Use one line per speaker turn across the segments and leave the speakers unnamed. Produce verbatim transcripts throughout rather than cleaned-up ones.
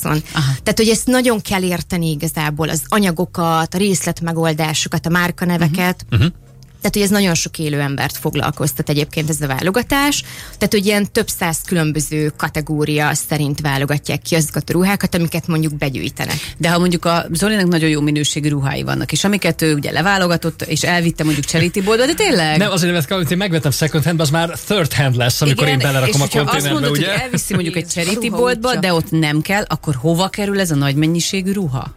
piacon. Aha. Tehát, hogy ezt nagyon kell érteni igazából, az anyagokat, a részletmegoldásokat, a márkaneveket. Uh-huh. Uh-huh. Tehát, hogy ez nagyon sok élő embert foglalkoztat egyébként ez a válogatás. Tehát, hogy ilyen több száz különböző kategória szerint válogatják ki azokat a ruhákat, amiket mondjuk begyűjtenek.
De ha mondjuk a Zolinak nagyon jó minőségű ruhái vannak, és amiket ő ugye leválogatott, és elvitte mondjuk charity boardba, de tényleg?
Nem, azért nevet kell, hogy én megvettem second hand, az már third hand lesz, amikor igen, én belerakom a konténerbe,
azt mondod,
ugye?
Hogy elviszi mondjuk egy charity boardba, de ott nem kell, akkor hova kerül ez a nagy mennyiségű ruha?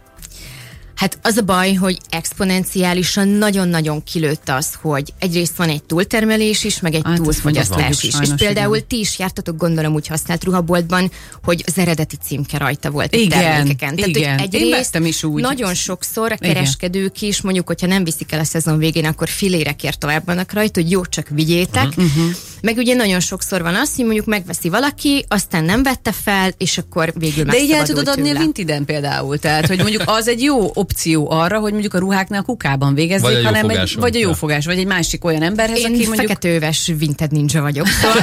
Hát az a baj, hogy exponenciálisan nagyon-nagyon kilőtt az, hogy egyrészt van egy túltermelés is, meg egy hát túlfogyasztás is. És például igen. Ti is jártatok, gondolom, úgy használt ruhaboltban, hogy az eredeti címke rajta volt a termékeken. Tehát,
igen.
Hogy egyrészt is úgy. Nagyon sokszor a kereskedők is, mondjuk, hogyha nem viszik el a szezon végén, akkor filérekért tovább vannak rajta, hogy jó, csak vigyétek. Uh-huh. Uh-huh. Meg ugye nagyon sokszor van az, hogy mondjuk megveszi valaki, aztán nem vette fel, és akkor végül
megszabadult. De így el tudod adni a Vintiden például. Tehát, hogy mondjuk az egy jó opció arra, hogy mondjuk a ruháknál kukában végezzék, vagy hanem egy, vagy a jófogás, vagy egy másik olyan emberhez,
én
aki mondjuk...
Én feketőves Vinted ninja vagyok. Szóval...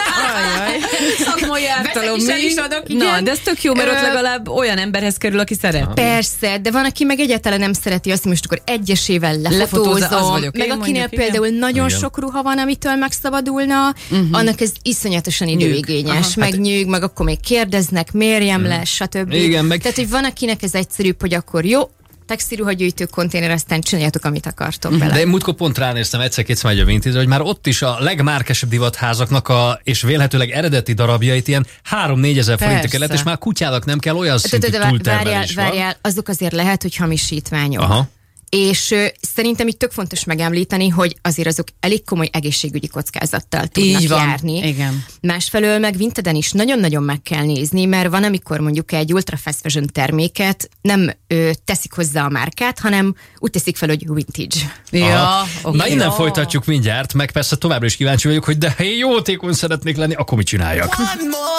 Ajaj, szakmai ártalom mi? Na, de ez tök jó, mert ott legalább olyan emberhez kerül, aki szeret.
Persze, de van, aki meg egyáltalán nem szereti azt, hogy most akkor egyesével lefotózom, meg akinél például igen. nagyon igen. sok ruha van, amitől megszabadulna, uh-huh. annak ez iszonyatosan időigényes, meg nyűg, meg akkor még kérdeznek, mérjem uh-huh. le, stb.
Igen, meg...
Tehát, hogy van, akinek ez egyszerűbb, hogy akkor jó, textilruhagyűjtő konténer, aztán csináljátok, amit akartok bele.
De én múltkor pont ránéztem egyszer-kétszer megy a Vintage, hogy már ott is a legmárkesebb divatházaknak a, és vélhetőleg eredeti darabjait ilyen három-négyezer forintig kellett, és már kutyának nem kell olyan szintű túltermelés van.
Várjál, azok azért lehet, hogy hamisítványok.
Aha.
És uh, szerintem itt tök fontos megemlíteni, hogy azért azok elég komoly egészségügyi kockázattal tudnak
így van.
járni.
Igen.
Másfelől meg Vinteden is nagyon-nagyon meg kell nézni, mert van, amikor mondjuk egy ultra fast fashion terméket nem ö, teszik hozzá a márkát, hanem úgy teszik fel, hogy vintage.
Ja,
okay. Na innen folytatjuk mindjárt, meg persze továbbra is kíváncsi vagyok, hogy de ha én jótékony szeretnék lenni, akkor mit csináljak?